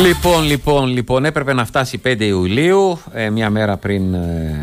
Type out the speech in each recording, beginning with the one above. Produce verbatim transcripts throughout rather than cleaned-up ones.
Λοιπόν, λοιπόν, λοιπόν, έπρεπε να φτάσει πέντε Ιουλίου, ε, μια μέρα πριν. Ε,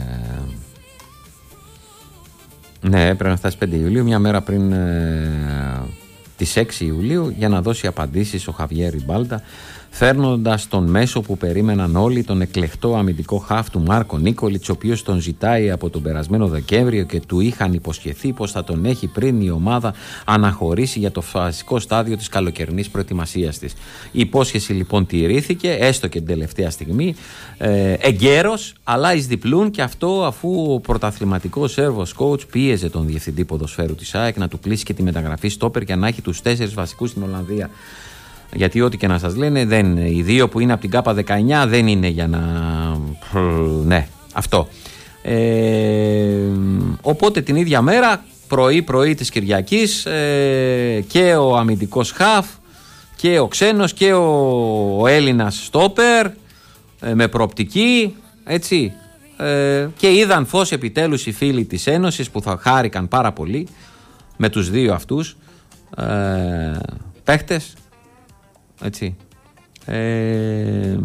ναι, έπρεπε να φτάσει πέντε Ιουλίου, μια μέρα πριν ε, τις έξι Ιουλίου, για να δώσει απαντήσεις ο Χαβιέρ Ριμπάλτα, φέρνοντας τον μέσο που περίμεναν όλοι, τον εκλεκτό αμυντικό χαφ του Μάρκο Νίκολιτς, ο οποίος τον ζητάει από τον περασμένο Δεκέμβριο και του είχαν υποσχεθεί πως θα τον έχει πριν η ομάδα αναχωρήσει για το φασικό στάδιο της καλοκαιρινής προετοιμασίας της. Η υπόσχεση λοιπόν τηρήθηκε, έστω και την τελευταία στιγμή, ε, εγκαίρος, αλλά εις διπλούν, και αυτό αφού ο πρωταθληματικός Σέρβος coach πίεζε τον διευθυντή ποδοσφαίρου της ΑΕΚ να του κλείσει και τη μεταγραφή στόπερ για να έχει τους τέσσερις βασικούς στην Ολλανδία. Γιατί ό,τι και να σας λένε, δεν, οι δύο που είναι από την ΚΑΠΑ δεκαεννιά δεν είναι για να... Ναι, αυτό. Ε, οπότε την ίδια μέρα, πρωί-πρωί της Κυριακής, ε, και ο αμυντικός χαφ και ο ξένος και ο, ο Έλληνας στόπερ, ε, με προοπτική, έτσι, ε, και είδαν φως επιτέλους οι φίλοι της Ένωσης, που θα χάρηκαν πάρα πολύ με τους δύο αυτούς ε, παίχτες. Έτσι. Ε,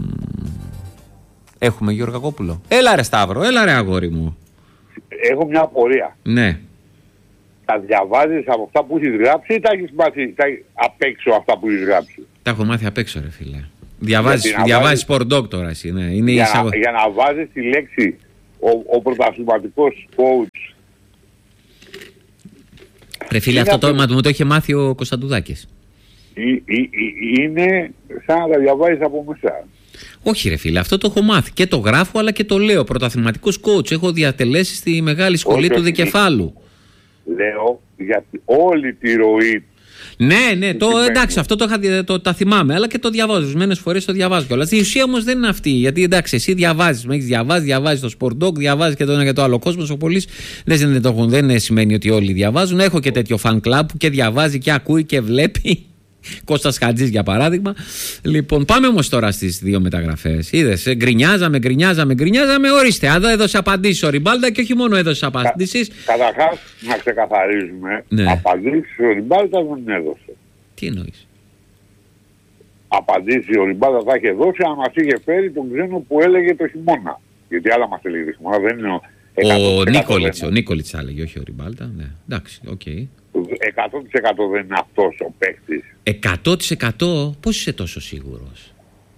έχουμε Γιώργο Κόπουλο. Έλα ρε Σταύρο, έλα ρε αγόρι μου. Έχω μια απορία. Ναι. Τα διαβάζεις από αυτά που έχεις γράψει ή τα έχεις μάθει απ' έξω αυτά που έχεις γράψει? Τα έχω μάθει απ' έξω ρε φίλε. Διαβάζεις, διαβάζεις Sport Dog τώρα εσύ, ναι. Είναι για, εισαγω... να, για να βάζεις τη λέξη ο, ο πρωταθληματικός coach. Ρε φίλε, αυτό το, μα, μου το είχε μάθει ο Κωνσταντουδάκης. Είναι σαν να τα διαβάζεις από μέσα. Όχι ρε φίλε, αυτό το έχω μάθει και το γράφω, αλλά και το λέω. Πρωταθληματικός coach, έχω διατελέσει στη μεγάλη σχολή όχι, του Δικεφάλου. Λέω γιατί όλη τη ροή. Ναι, ναι, το, εντάξει, αυτό το, είχα, το τα θυμάμαι, αλλά και το διαβάζω. Ορισμένες φορές το διαβάζω κιόλας. Η ουσία όμως δεν είναι αυτή. Γιατί εντάξει, εσύ διαβάζεις, με έχεις διαβάσει, διαβάζεις το Sport Dog, διαβάζεις και το ένα και το άλλο. Ο κόσμος ο πολύς δεν, δεν, δεν σημαίνει ότι όλοι διαβάζουν. Έχω και τέτοιο fan club που και διαβάζει και ακούει και βλέπει. Κώστας Χατζής για παράδειγμα. Λοιπόν, πάμε όμως τώρα στις δύο μεταγραφές. Είδες, γκρινιάζαμε, γκρινιάζαμε, γκρινιάζαμε. Ορίστε, εδώ έδωσε απαντήσεις ο Ριμπάλτα, και όχι μόνο έδωσε απαντήσεις. Κα, καταρχάς, να ξεκαθαρίζουμε, ναι. Απαντήσεις ο Ριμπάλτα δεν έδωσε. Τι εννοείς? Απαντήσεις ο Ριμπάλτα θα είχε δώσει αν μας είχε φέρει τον ξένο που έλεγε το χειμώνα. Γιατί άλλα μας έλεγε το χειμώνα, δεν είναι ο... Ο Νίκολιτς, ο Νίκολιτς έλεγε, όχι ο Ριμπάλτα. Ναι, εντάξει, οκ. Okay. εκατό τοις εκατό δεν είναι αυτός ο παίκτης. εκατό τοις εκατό πώς είσαι τόσο σίγουρος?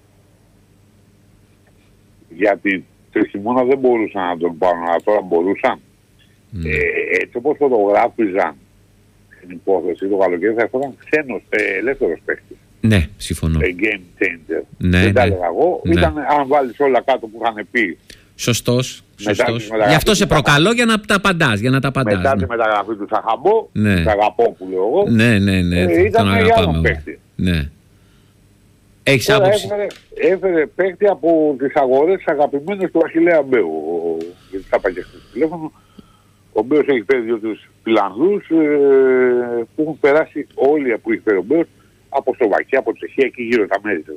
Γιατί το χειμώνα δεν μπορούσαν να τον πάρουν, αλλά τώρα μπορούσαν. Mm. Ε, έτσι όπως φωτογράφιζαν την υπόθεση το καλοκαίρι, θα έρθουν ξένος, ε, ελεύθερος παίκτης. Ναι, συμφωνώ. Ε, game changer. Ναι, δεν ναι. τα έλεγα εγώ. Ναι. Ήταν, αν βάλεις όλα κάτω που είχαν πει. Σωστός, σωστός. Γι' αυτό σε προκαλώ, για να τα απαντάς, για να τα απαντάς. Μετά ναι. τη μεταγραφή του Σαχαμπό, ναι. του αγαπώ που λέω εγώ. Ναι, ναι, ναι. Ε, ήταν για άλλον παίκτη. Ναι. Έχεις άποψη? Έφερε, έφερε παίκτη από τις αγορές αγαπημένες του Αχιλλέα Μπέου. Γιατί θα πάει και στο τηλέφωνο. Ο Μπέος έχει φέρει δύο-τρεις Φιλανδούς ε, που έχουν περάσει όλοι που έχει φέρει ο Μπέος από Σλοβακία, από Τσεχία και γύρω τα μέρη.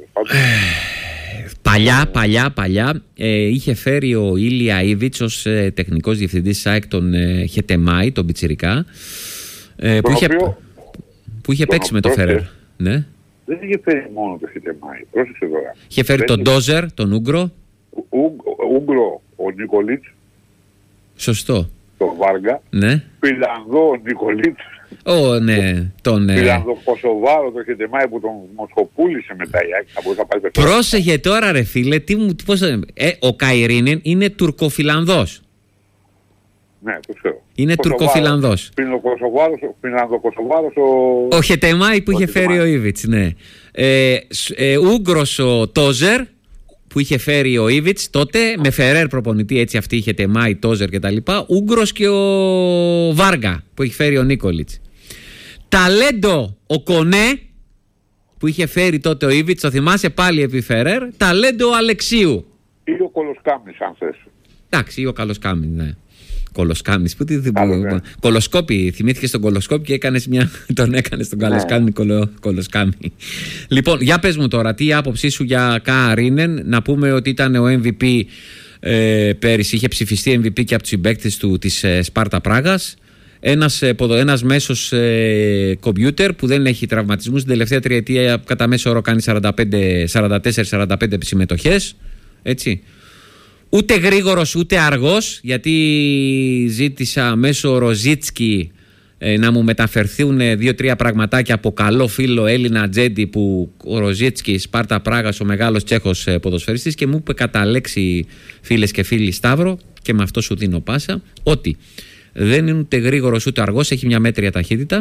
Παλιά, παλιά, παλιά ε, είχε φέρει ο Ήλια Ήβιτς ως ε, τεχνικός διευθυντής της ΑΕΚ τον ε, Χετεμάη, τον Πιτσιρικά, ε, που, είχε, οποίο, που είχε παίξει με τον Φερέρ. Ναι. Δεν είχε φέρει μόνο τον Χετεμάη, πρόσεξε τώρα. Είχε φέρει τον Ντόζερ, τον Ούγκρο. Ούγκρο, ο Νίκολιτς. Σωστό. Τον Βάργα. Ναι. Φιλανδό ο Νίκολιτς. Ω, ναι, τον... Φιλανδό Κωσοβάρο, τον Χετεμάη που τον μοσχοπούλησε μετά η ΑΕΚ. Θα μπορούσε να πάει πεθόν. Πρόσεχε τώρα ρε φίλε, τι μου, πώς, ε, ο Καϊρίνεν είναι τουρκοφιλανδός. Ναι, το ξέρω. Είναι τουρκοφιλανδός. Φιλανδοκωσοβάρος ο... Ο Χετεμάη που είχε φέρει ο Ήβιτς, ναι. Ε, ε, Ούγκρος ο Τόζερ που είχε φέρει ο Ήβιτς τότε, με Φερέρ προπονητή, έτσι αυτή είχε Τεμάη, Τόζερ κτλ. Ούγκρος και ο Βάργα που είχε φέρει ο Νίκολιτς. Ταλέντο ο Κονέ που είχε φέρει τότε ο Ήβιτς, το θυμάσαι πάλι επί Φερέρ. Ταλέντο ο Αλεξίου. Ή ο Κολοσκάμης, αν θες. Εντάξει, ή ο Καλοσκάμης, ναι. Κολοσκάμης, που τι θυμάμαι. Κολοσκόπη, θυμήθηκες τον Κολοσκόπη και έκανες μια. Τον έκανες τον Καλοσκάμη, κολο, Κολοσκάμη. Λοιπόν, για πες μου τώρα, τι η άποψή σου για Καϊρίνεν? Να πούμε ότι ήταν ο εμ βι πι ε, πέρυσι, είχε ψηφιστεί εμ βι πι και από τους συμπαίκτες του της ε, Σπάρτα Πράγας. Ένας, ένας μέσος ε, κομπιούτερ που δεν έχει τραυματισμούς. Την τελευταία τριετία κατά μέσο όρο κάνει σαράντα πέντε, σαράντα τέσσερα σαράντα πέντε συμμετοχές. Έτσι. Ούτε γρήγορος ούτε αργός, γιατί ζήτησα μέσω Ροζίτσκι ε, να μου μεταφερθούν δύο-τρία πραγματάκια από καλό φίλο Έλληνα ατζέντη, που ο Ροζίτσκι, Σπάρτα Πράγας, ο μεγάλος Τσέχος ε, ποδοσφαιριστής, και μου είπε κατά λέξη, φίλες και φίλοι Σταύρο, και με αυτό σου δίνω πάσα, ότι δεν είναι ούτε γρήγορος ούτε αργός, έχει μια μέτρια ταχύτητα.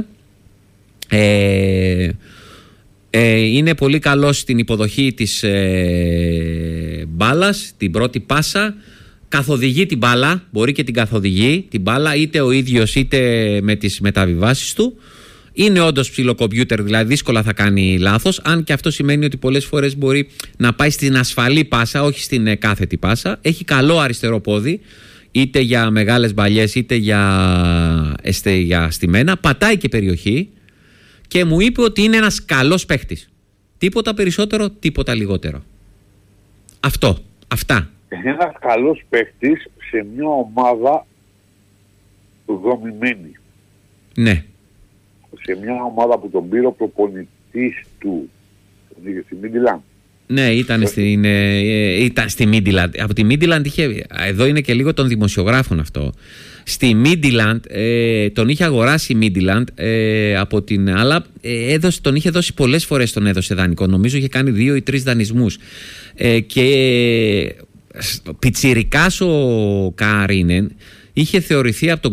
Ε, ε, είναι πολύ καλός στην υποδοχή της ε, μπάλας, την πρώτη πάσα. Καθοδηγεί την μπάλα, μπορεί και την καθοδηγεί την μπάλα, είτε ο ίδιος είτε με τις μεταβιβάσεις του. Είναι όντως ψιλοκομπιούτερ, δηλαδή δύσκολα θα κάνει λάθος, αν και αυτό σημαίνει ότι πολλές φορές μπορεί να πάει στην ασφαλή πάσα, όχι στην ε, κάθετη πάσα. Έχει καλό αριστερό πόδι, είτε για μεγάλες μπαλιές είτε για, εστε, για στημένα. Πατάει και περιοχή και μου είπε ότι είναι ένας καλός παίχτης. Τίποτα περισσότερο, τίποτα λιγότερο. Αυτό, αυτά. Ένας καλός παίχτης σε μια ομάδα δομημένη. Ναι. Σε μια ομάδα που τον πήρε ο προπονητής του, τον είχε στη Μίντιλαντ. Ναι, ήταν στην, ε, ήταν στη Μίντιλαντ. Από τη Μίντιλαντ είχε. Εδώ είναι και λίγο των δημοσιογράφων αυτό. Στη Μίντιλαντ, ε, τον είχε αγοράσει η Μίντιλαντ ε, από την. Αλλά ε, έδωσε, τον είχε δώσει πολλές φορές, τον έδωσε δανεικό. Νομίζω είχε κάνει δύο ή τρεις δανεισμούς. Ε, και πιτσιρικάς ο Κάρινεν είχε θεωρηθεί από τον